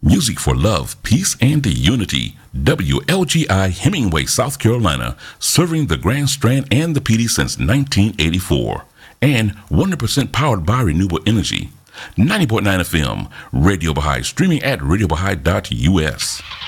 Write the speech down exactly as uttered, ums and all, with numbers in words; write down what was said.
Music for love, peace, and unity. W L G I Hemingway, South Carolina, serving the Grand Strand and the P D since nineteen eighty-four. And one hundred percent powered by renewable energy. ninety point nine F M, Radio Baha'i, streaming at radio baha'i dot U S.